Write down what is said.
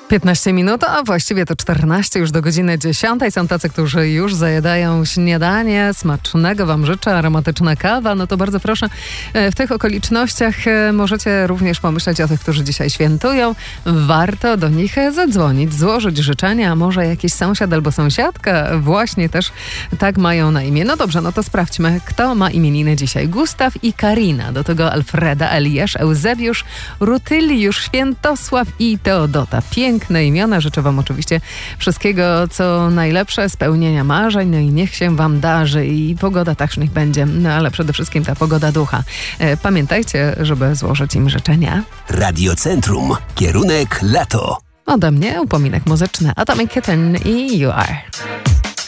15 minut, a właściwie to 14 już do godziny 10. Są tacy, którzy już zajadają śniadanie. Smacznego wam życzę, aromatyczna kawa. No to bardzo proszę, w tych okolicznościach możecie również pomyśleć o tych, którzy dzisiaj świętują. Warto do nich zadzwonić, złożyć życzenia, a może jakiś sąsiad albo sąsiadka właśnie też tak mają na imię. No dobrze, no to sprawdźmy, kto ma imieniny dzisiaj. Gustaw i Karina, do tego Alfreda, Eliasz, Eusebiusz, Rutyliusz, Świętosław i Teodota. Piękne imiona. Życzę wam oczywiście wszystkiego, co najlepsze, spełnienia marzeń, no i niech się wam darzy i pogoda też niech będzie, no ale przede wszystkim ta pogoda ducha. Pamiętajcie, żeby złożyć im życzenia. Radiocentrum. Kierunek lato. Ode mnie upominek muzyczny Atomic Kitten i You Are.